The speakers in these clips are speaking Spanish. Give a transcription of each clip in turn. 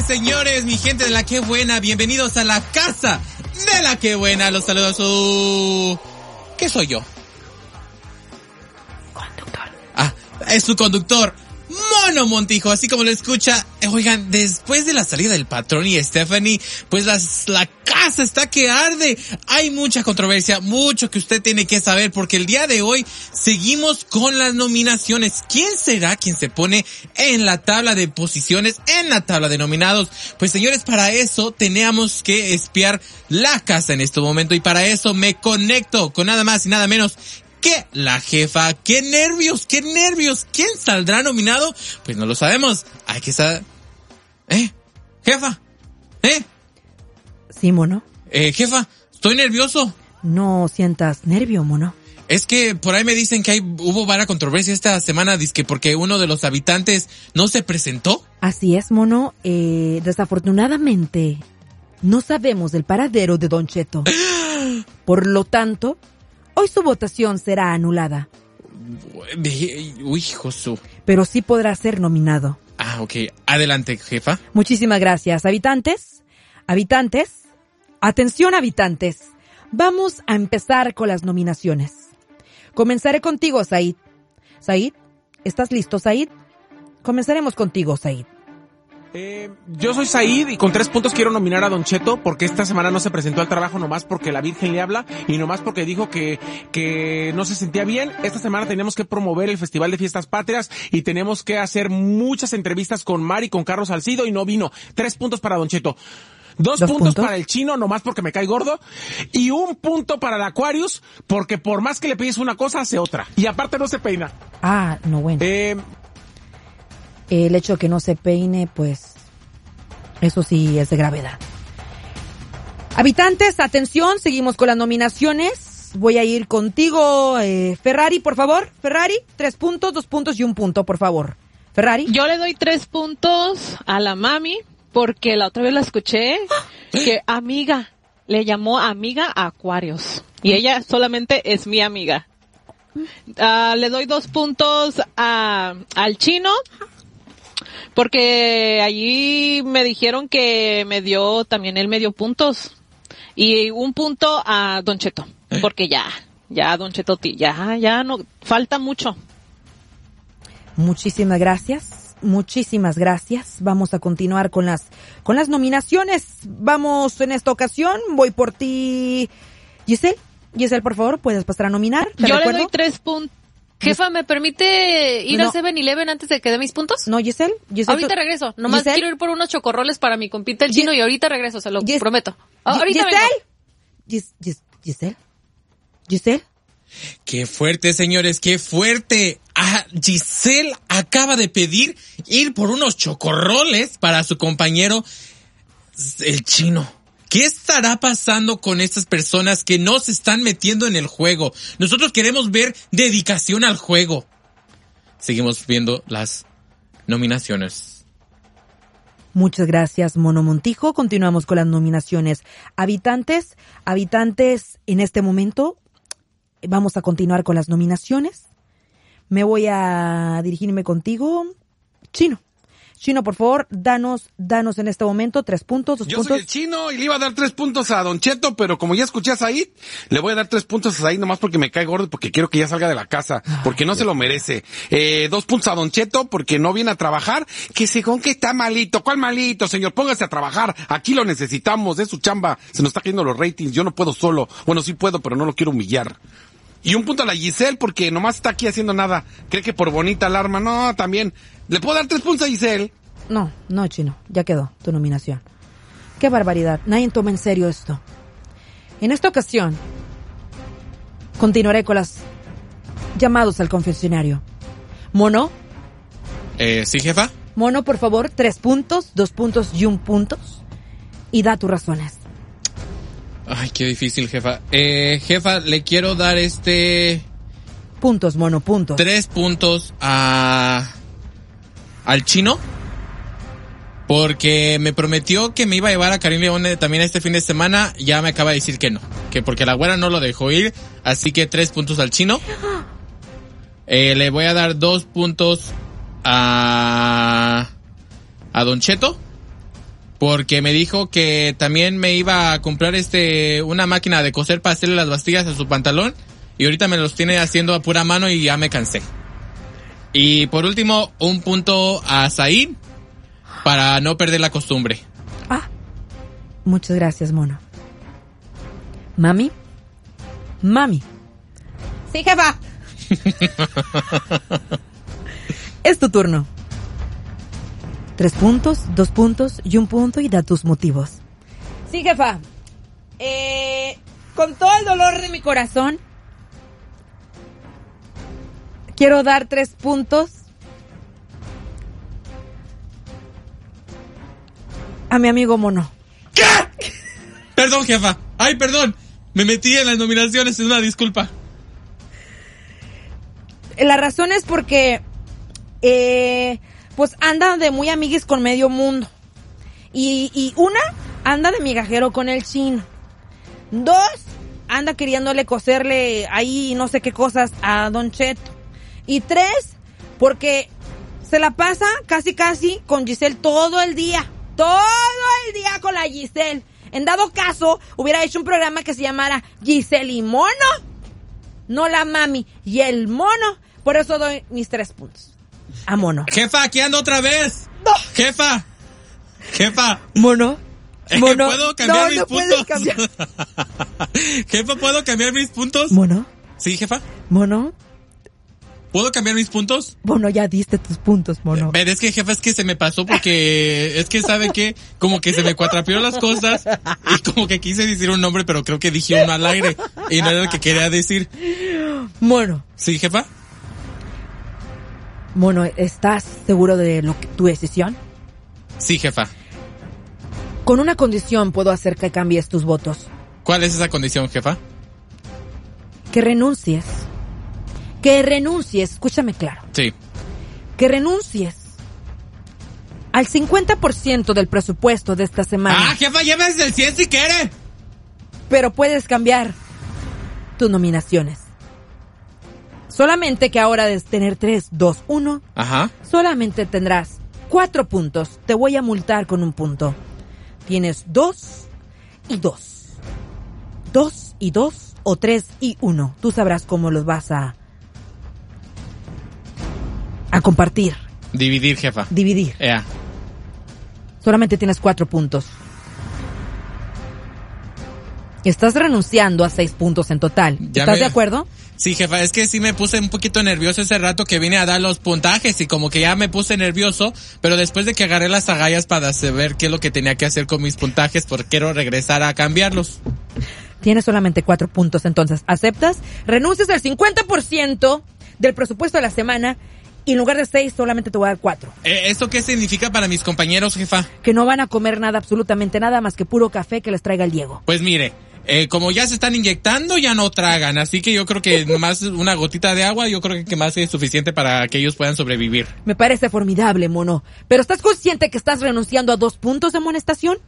señores, mi gente de la Qué Buena, bienvenidos a la casa de la Qué Buena. Los saludo a su... ¿Qué soy yo? Conductor. Es su conductor, Mono Montijo, así como lo escucha. Oigan, después de la salida del patrón y Stephanie, pues la casa está que arde. Hay mucha controversia, mucho que usted tiene que saber, porque el día de hoy seguimos con las nominaciones. ¿Quién será quien se pone en la tabla de posiciones, en la tabla de nominados? Pues señores, para eso tenemos que espiar la casa en este momento, y para eso me conecto con nada más y nada menos que la jefa. ¡Qué nervios, qué nervios! ¿Quién saldrá nominado? Pues no lo sabemos. Hay que saber... Jefa. Sí, Mono. Jefa, estoy nervioso. No sientas nervio, Mono. Es que por ahí me dicen que hubo vara controversia esta semana, dizque porque uno de los habitantes no se presentó. Así es, Mono. Desafortunadamente, no sabemos el paradero de Don Cheto. Por lo tanto, hoy su votación será anulada. Uy, Josu. Pero sí podrá ser nominado. Ok. Adelante, jefa. Muchísimas gracias. Habitantes, atención habitantes. Vamos a empezar con las nominaciones. Comenzaré contigo, Said. Said, ¿estás listo, Said? Comenzaremos contigo, Said. Yo soy Said y con 3 puntos quiero nominar a Don Cheto porque esta semana no se presentó al trabajo nomás porque la Virgen le habla y nomás porque dijo que no se sentía bien. Esta semana tenemos que promover el Festival de Fiestas Patrias y tenemos que hacer muchas entrevistas con Mari, con Carlos Salcido y no vino. 3 puntos para Don Cheto. 2 puntos para el Chino, nomás porque me cae gordo. Y 1 punto para el Aquarius, porque por más que le pides una cosa, hace otra. Y aparte no se peina. No, bueno. El hecho de que no se peine, pues, eso sí es de gravedad. Habitantes, atención, seguimos con las nominaciones. Voy a ir contigo, Ferrari, por favor. Ferrari, 3 puntos, 2 puntos y 1 punto, por favor. Ferrari. Yo le doy 3 puntos a la mami, porque la otra vez la escuché, que amiga, le llamó amiga a Aquarius. Y ella solamente es mi amiga. Le doy 2 puntos al Chino, porque allí me dijeron que él me dio puntos. Y 1 punto a Don Cheto, porque ya Don Cheto, ya no, falta mucho. Muchísimas gracias. Vamos a continuar con las nominaciones. Vamos en esta ocasión, voy por ti, Giselle. Giselle, por favor, puedes pasar a nominar. Yo le doy 3 puntos. Jefa, ¿me permite ir a 7-Eleven antes de que dé mis puntos? No, Giselle. Ahorita regreso. Nomás quiero ir por unos chocorroles para mi compita el Chino y ahorita regreso, se lo prometo. Ahorita vengo. Giselle. ¡Qué fuerte, señores! ¡Qué fuerte! Giselle acaba de pedir ir por unos chocorroles para su compañero, el Chino. ¿Qué estará pasando con estas personas que no se están metiendo en el juego? Nosotros queremos ver dedicación al juego. Seguimos viendo las nominaciones. Muchas gracias, Mono Montijo. Continuamos con las nominaciones. Habitantes, en este momento vamos a continuar con las nominaciones. Me voy a dirigirme contigo, Chino. Chino, por favor, danos en este momento 3 puntos, 2 puntos. Yo soy el Chino y le iba a dar 3 puntos a Don Cheto, pero como ya escuché a Said, le voy a dar 3 puntos a Said nomás porque me cae gordo, porque quiero que ya salga de la casa, porque no se lo merece. 2 puntos a Don Cheto porque no viene a trabajar, que según que está malito. ¿Cuál malito, señor? Póngase a trabajar, aquí lo necesitamos, es su chamba, se nos está cayendo los ratings, yo no puedo solo. Bueno, sí puedo, pero no lo quiero humillar. Y 1 punto a la Giselle porque nomás está aquí haciendo nada. Cree que por bonita alarma. No, también. ¿Le puedo dar 3 puntos a Giselle? No, Chino. Ya quedó tu nominación. Qué barbaridad. Nadie toma en serio esto. En esta ocasión, continuaré con las llamados al confesionario. Mono. ¿Sí, jefa? Mono, por favor, 3 puntos, 2 puntos y 1 punto. Y da tus razones. Ay, qué difícil, jefa. Jefa, le quiero dar puntos, Mono, puntos. 3 puntos al Chino. Porque me prometió que me iba a llevar a Karim León también este fin de semana. Ya me acaba de decir que no. Que porque la güera no lo dejó ir. Así que 3 puntos al Chino. Le voy a dar 2 puntos a Don Cheto. porque me dijo que también me iba a comprar una máquina de coser para hacerle las bastillas a su pantalón, y ahorita me los tiene haciendo a pura mano y ya me cansé. Y por último, un punto a Said para no perder la costumbre. Muchas gracias, mono. Mami. Sí, jefa. Es tu turno. 3 puntos, 2 puntos y 1 punto, y da tus motivos. Sí, jefa. Con todo el dolor de mi corazón, quiero dar 3 puntos a mi amigo mono. ¿Qué? Perdón, jefa. Ay, perdón. Me metí en las nominaciones, es una disculpa. La razón es porque pues anda de muy amiguis con medio mundo. Y una, anda de migajero con el chino. 2, anda queriéndole coserle ahí no sé qué cosas a Don Cheto. Y 3, porque se la pasa casi con Giselle todo el día con la Giselle. En dado caso, hubiera hecho un programa que se llamara Giselle y Mono, no la mami y el mono. Por eso doy mis 3 puntos a mono. Jefa, aquí ando otra vez. No. Jefa. Mono. ¿Puedo cambiar mis no puntos? Puedes cambiar. Jefa, ¿puedo cambiar mis puntos? Mono. Sí, jefa. Mono. ¿Puedo cambiar mis puntos? Mono, ya diste tus puntos, mono. Pero es que, jefa, es que se me pasó porque es que, ¿sabe qué? Como que se me cuatrapearon las cosas y como que quise decir un nombre, pero creo que dije uno al aire y no era el que quería decir. Mono. ¿Sí, jefa? Mono, ¿estás seguro de tu decisión? Sí, jefa. Con una condición puedo hacer que cambies tus votos. ¿Cuál es esa condición, jefa? Que renuncies, escúchame claro. Sí. Que renuncies al 50% del presupuesto de esta semana. Jefa, llévese el 100 si quiere. Pero puedes cambiar tus nominaciones. Solamente que ahora de tener 3, 2, 1, solamente tendrás 4 puntos. Te voy a multar con 1 punto. Tienes 2 y 2. 2 y 2 o 3 y 1. Tú sabrás cómo los vas a compartir. Dividir, jefa. Dividir. Solamente tienes 4 puntos. Estás renunciando a 6 puntos en total. ¿Estás de acuerdo? Sí, jefa, es que sí me puse un poquito nervioso ese rato que vine a dar los puntajes y como que ya me puse nervioso, pero después de que agarré las agallas para saber qué es lo que tenía que hacer con mis puntajes, porque quiero regresar a cambiarlos. Tienes solamente 4 puntos, entonces, ¿aceptas? Renuncias al 50% del presupuesto de la semana y en lugar de 6 solamente te voy a dar 4. ¿Esto qué significa para mis compañeros, jefa? Que no van a comer nada, absolutamente nada, más que puro café que les traiga el Diego. Pues mire, como ya se están inyectando, ya no tragan, así que yo creo que más una gotita de agua, yo creo que más es suficiente para que ellos puedan sobrevivir. Me parece formidable, mono. ¿Pero estás consciente que estás renunciando a 2 puntos de amonestación?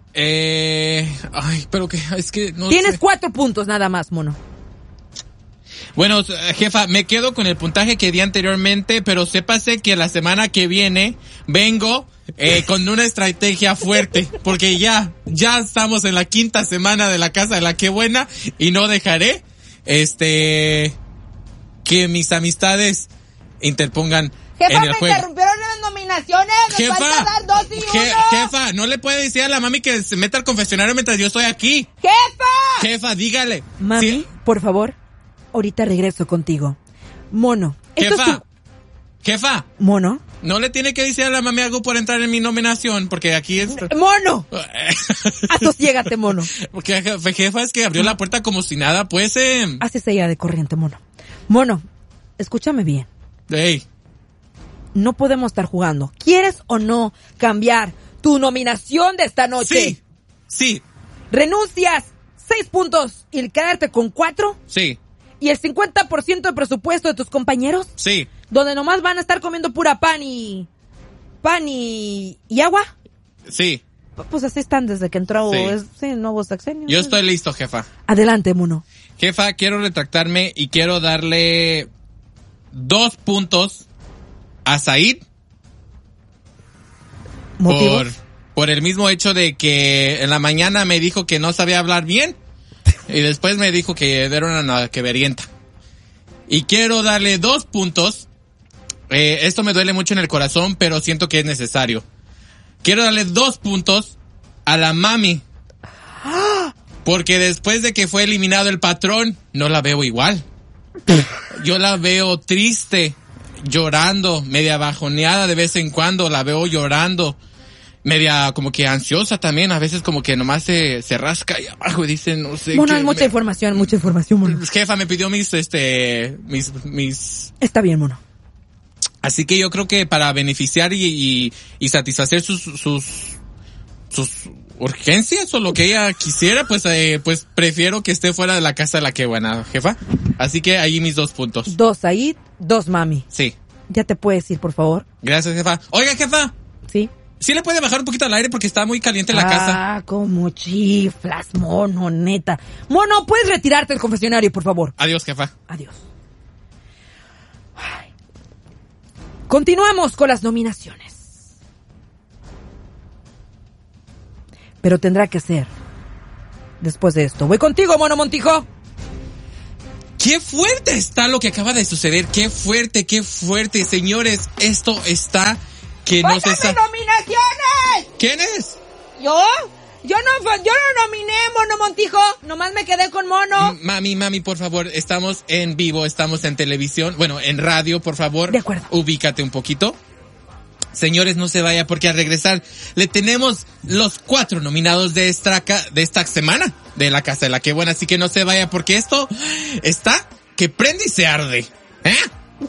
Pero que es que no Tienes sé. 4 puntos nada más, mono. Bueno, jefa, me quedo con el puntaje que di anteriormente, pero sépase que la semana que viene vengo con una estrategia fuerte, porque ya estamos en la 5ª semana de la Casa de la Qué Buena y no dejaré que mis amistades interpongan Jefa, en el me juego. interrumpieron las nominaciones. Me falta dar 2 y 1. Jefa, no le puede decir a la mami que se meta al confesionario mientras yo estoy aquí. Jefa, dígale. Mami, ¿Sí? por favor, ahorita regreso contigo. Mono. Jefa. Mono. No le tiene que decir a la mami algo por entrar en mi nominación, porque aquí es... ¡Mono! Asosiégate, mono. Porque jefa es que abrió la puerta como si nada, pues... Haces ella de corriente, mono. Mono, escúchame bien. Hey. No podemos estar jugando. ¿Quieres o no cambiar tu nominación de esta noche? Sí. ¿Renuncias 6 puntos y quedarte con 4? Sí. ¿Y el 50% de presupuesto de tus compañeros? Sí. ¿Donde nomás van a estar comiendo pura pan y agua? Sí. Pues así están desde que entró el nuevo sexenio. Yo estoy listo, jefa. Adelante, mono. Jefa, quiero retractarme y quiero darle 2 puntos a Said. ¿Motivos? por el mismo hecho de que en la mañana me dijo que no sabía hablar bien y después me dijo que era una naqueberienta. Y quiero darle 2 puntos. Esto me duele mucho en el corazón, pero siento que es necesario. Quiero darle 2 puntos a la mami. Porque después de que fue eliminado el patrón, no la veo igual. Yo la veo triste, llorando, media bajoneada de vez en cuando, la veo llorando. Media como que ansiosa también, a veces como que nomás se rasca ahí abajo y dice, no sé. Bueno, hay mucha información, mono. Jefa me pidió mis. Está bien, mono. Así que yo creo que para beneficiar y satisfacer sus urgencias o lo que ella quisiera, pues prefiero que esté fuera de la casa de la que buena, jefa. Así que ahí mis 2 puntos. 2 ahí, 2 mami. Sí. Ya te puedes ir, por favor. Gracias, jefa. Oiga, jefa. Sí. ¿Sí le puede bajar un poquito al aire porque está muy caliente la casa? Ah, como chiflas, mono, neta. Mono, ¿puedes retirarte del confesionario, por favor? Adiós, jefa. Adiós. Ay. Continuamos con las nominaciones. Pero tendrá que ser después de esto. Voy contigo, Mono Montijo. ¡Qué fuerte está lo que acaba de suceder! ¡Qué fuerte, qué fuerte! Señores, esto está... que no se sabe. ¡Nominaciones! ¿Quién es? ¿Yo? Yo no nominé, Mono Montijo. Nomás me quedé con Mono. Mami, por favor, estamos en vivo, estamos en televisión, bueno, en radio, por favor. De acuerdo. Ubícate un poquito. Señores, no se vaya porque al regresar le tenemos los 4 nominados de esta semana de la Casa de la Que Buena. Así que no se vaya porque esto está que prende y se arde. ¿Eh?